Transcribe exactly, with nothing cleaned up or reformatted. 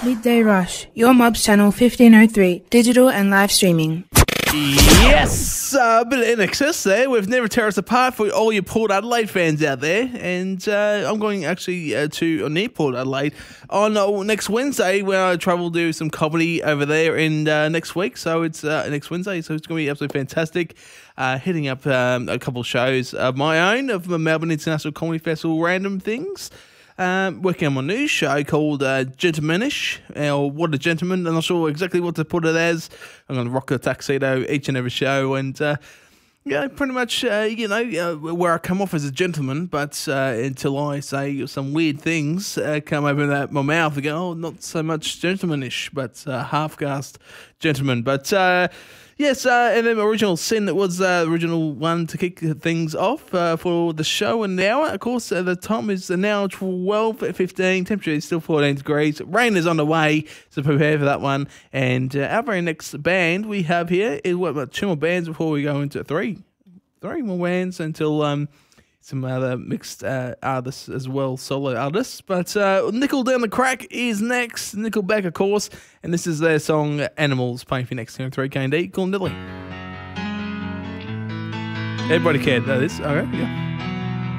Midday Rush, your Mobs channel fifteen oh three, digital and live streaming. Yes, uh, a bit of N X S there with Never Tear Us Apart for all your Port Adelaide fans out there. And uh, I'm going actually uh, to near Port Adelaide on uh, next Wednesday when I travel to do some comedy over there in uh, next week. So it's uh, next Wednesday, so it's going to be absolutely fantastic. Uh, hitting up um, a couple of shows of my own of the Melbourne International Comedy Festival Random Things. Um, working on my new show called uh, Gentlemanish, or What a Gentleman. I'm not sure exactly what to put it as. I'm going to rock a tuxedo each and every show, and uh, yeah, pretty much, uh, you know, uh, where I come off as a gentleman, but uh, until I say some weird things uh, come over that, my mouth, I go, oh, not so much gentlemanish, but uh, half-caste gentleman. But uh, yes, uh, and then Original Sin, that was the uh, original one to kick things off uh, for the show. And now, of course, uh, the time is now twelve fifteen. Temperature is still fourteen degrees. Rain is on the way, so prepare for that one. And uh, our very next band we have here is, what, about two more bands before we go into three? Three more bands until um, some other mixed uh, artists as well, solo artists. But uh, Nickel Down the Crack is next. Nickelback, of course. And this is their song Animals, playing for you next here on three K and D. Cool Niddly. Everybody cared, that is. Okay, yeah.